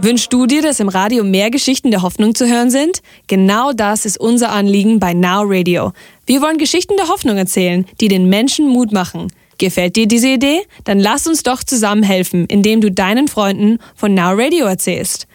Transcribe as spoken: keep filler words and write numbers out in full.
Wünschst du dir, dass im Radio mehr Geschichten der Hoffnung zu hören sind? Genau das ist unser Anliegen bei Now Radio. Wir wollen Geschichten der Hoffnung erzählen, die den Menschen Mut machen. Gefällt dir diese Idee? Dann lass uns doch zusammen helfen, indem du deinen Freunden von Now Radio erzählst.